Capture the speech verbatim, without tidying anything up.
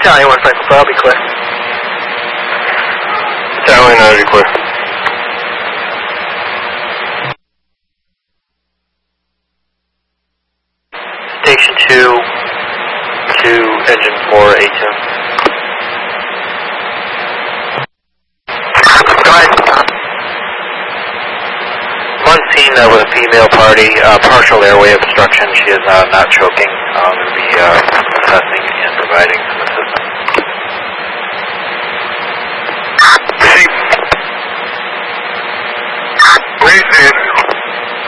Italian one five four, I'll be clear. Italian, I'll be clear. Station two to engine four A two. Go ahead. I'm on scene uh, with a female party, uh, partial airway obstruction. She is uh, not choking. Um, it'll be uh,